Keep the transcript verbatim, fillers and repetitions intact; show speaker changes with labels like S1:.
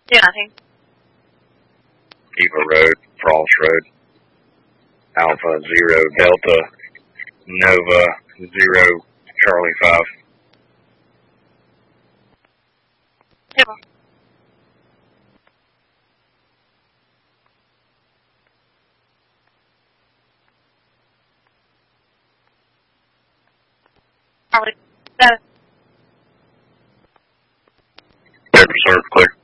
S1: Yeah, nothing.
S2: Eva Road, Frost Road, Alpha Zero Delta Nova Zero Charlie Five.
S1: Table. Charlie seven.
S2: Clear for serve, clear.